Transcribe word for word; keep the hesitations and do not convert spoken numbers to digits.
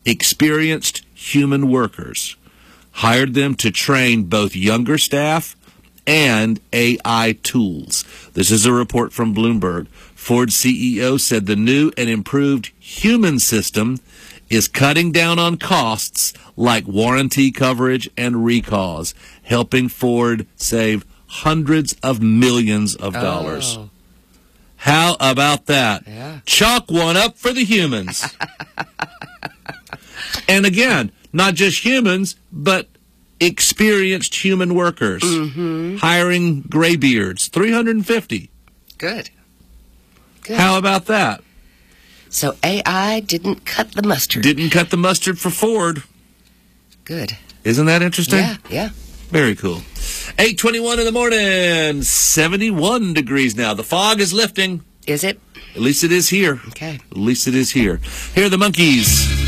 experienced human workers, hired them to train both younger staff and A I tools. This is a report from Bloomberg. Ford C E O said the new and improved human system is cutting down on costs like warranty coverage and recalls, helping Ford save hundreds of millions of dollars. Oh. How about that? Yeah. Chalk one up for the humans. And again, not just humans, but experienced human workers. Mm-hmm. Hiring graybeards, three hundred fifty. Good. Good. How about that? So A I didn't cut the mustard. Didn't cut the mustard for Ford. Good. Isn't that interesting? Yeah, yeah. Very cool. eight twenty-one in the morning, seventy-one degrees now. The fog is lifting. Is it? At least it is here. Okay. At least it is here. Here are the Monkees.